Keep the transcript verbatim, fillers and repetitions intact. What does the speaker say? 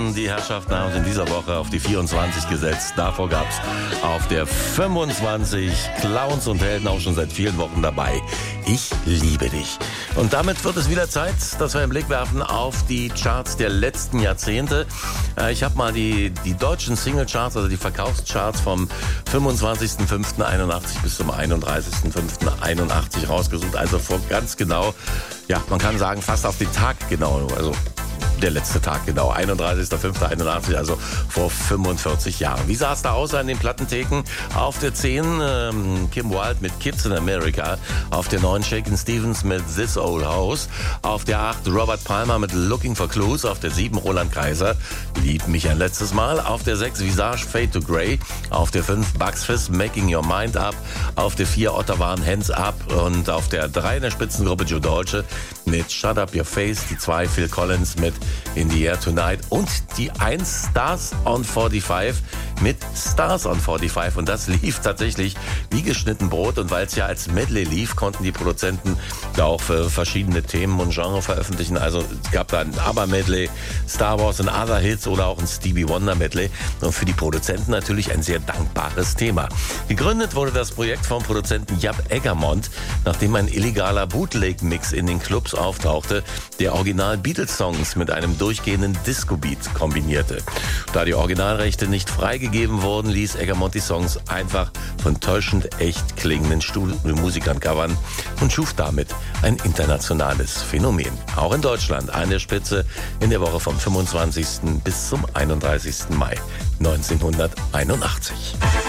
Herren, die Herrschaften haben es in dieser Woche auf die vierundzwanzig gesetzt. Davor gab es auf der fünfundzwanzig Clowns und Helden auch schon seit vielen Wochen dabei. Ich liebe dich. Und damit wird es wieder Zeit, dass wir einen Blick werfen auf die Charts der letzten Jahrzehnte. Ich habe mal die, die deutschen Single-Charts, also die Verkaufscharts vom fünfundzwanzigsten fünften einundachtzig bis zum einunddreißigsten fünften einundachtzig rausgesucht. Also vor ganz genau, ja, man kann sagen fast auf den Tag genau, also der letzte Tag genau, einunddreißigster fünfter einundachtzig, also vor fünfundvierzig Jahren. Wie sah es da aus an den Plattentheken? Auf der zehn ähm, Kim Wilde mit Kids in America, auf der neun Shakin' Stevens mit This Old House, auf der acht Robert Palmer mit Looking for Clues, auf der sieben Roland Kaiser, Lieb mich ein letztes Mal, auf der sechs Visage Fade to Grey, auf der fünf Bucks Fizz Making Your Mind Up, auf der vier Ottawa Hands Up und auf der drei in der Spitzengruppe Joe Dolce mit Shut Up Your Face, die zwei Phil Collins mit In the Air Tonight und die eins Stars on fünfundvierzig mit Stars on fünfundvierzig und das lief tatsächlich wie geschnitten Brot und weil es ja als Medley lief, konnten die Produzenten da auch für verschiedene Themen und Genre veröffentlichen. Also es gab da ein ABBA-Medley, Star Wars and Other Hits oder auch ein Stevie Wonder-Medley und für die Produzenten natürlich ein sehr dankbares Thema. Gegründet wurde das Projekt vom Produzenten Jaap Eggermont, nachdem ein illegaler Bootleg-Mix in den Clubs auftauchte, der Original-Beatles-Songs mit einem durchgehenden Disco-Beat kombinierte. Da die Originalrechte nicht freigegeben wurden, ließ Eggermont die Songs einfach von täuschend echt klingenden Studiomusikern covern und schuf damit ein internationales Phänomen. Auch in Deutschland an der Spitze in der Woche vom fünfundzwanzigsten bis zum einunddreißigsten Mai neunzehnhunderteinundachtzig.